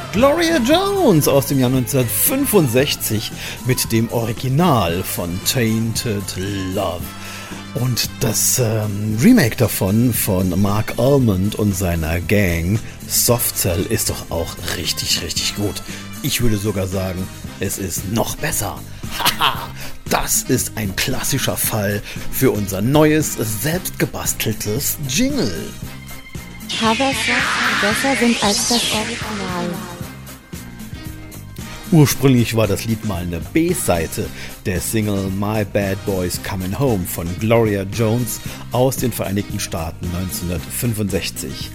Gloria Jones aus dem Jahr 1965 mit dem Original von Tainted Love. Und das Remake davon von Mark Almond und seiner Gang, Soft Cell, ist doch auch richtig, richtig gut. Ich würde sogar sagen, es ist noch besser. Haha, das ist ein klassischer Fall für unser neues, selbstgebasteltes Jingle. Coversongs, die besser sind als das Original. Ursprünglich war das Lied mal eine B-Seite der Single My Bad Boys Coming Home von Gloria Jones aus den Vereinigten Staaten 1965.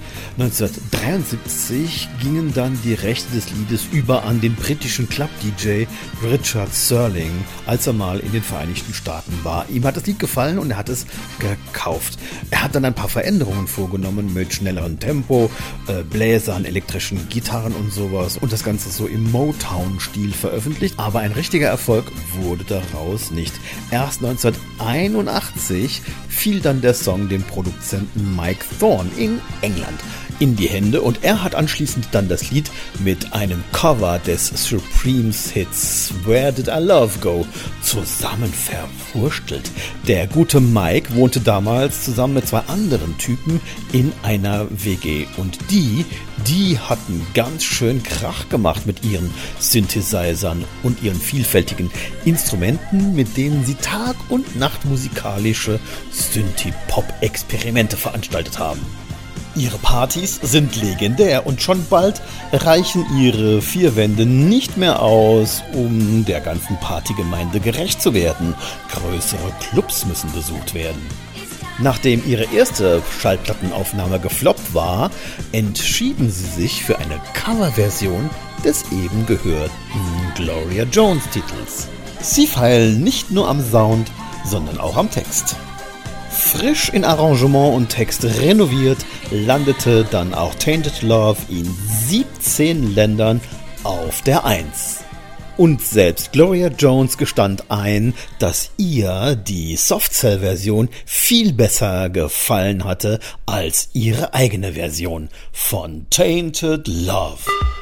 1973 gingen dann die Rechte des Liedes über an den britischen Club-DJ Richard Serling, als er mal in den Vereinigten Staaten war. Ihm hat das Lied gefallen und er hat es gekauft. Er hat dann ein paar Veränderungen vorgenommen mit schnellerem Tempo, Bläsern, elektrischen Gitarren und sowas und das Ganze so im Motown-Stil veröffentlicht, aber ein richtiger Erfolg wurde daraus nicht. Erst 1981 fiel dann der Song dem Produzenten Mike Thorne in England in die Hände und er hat anschließend dann das Lied mit einem Cover des Supremes Hits Where Did I Love Go zusammen verwurstelt. Der gute Mike wohnte damals zusammen mit zwei anderen Typen in einer WG und die hatten ganz schön Krach gemacht mit ihren Synthesizern und ihren vielfältigen Instrumenten, mit denen sie Tag und Nacht musikalische Synthie-Pop-Experimente veranstaltet haben. Ihre Partys sind legendär und schon bald reichen ihre vier Wände nicht mehr aus, um der ganzen Partygemeinde gerecht zu werden. Größere Clubs müssen besucht werden. Nachdem ihre erste Schallplattenaufnahme gefloppt war, entschieden sie sich für eine Coverversion des eben gehörten Gloria Jones Titels. Sie feilen nicht nur am Sound, sondern auch am Text. Frisch in Arrangement und Text renoviert, landete dann auch Tainted Love in 17 Ländern auf der 1. Und selbst Gloria Jones gestand ein, dass ihr die Soft-Cell-Version viel besser gefallen hatte als ihre eigene Version von Tainted Love.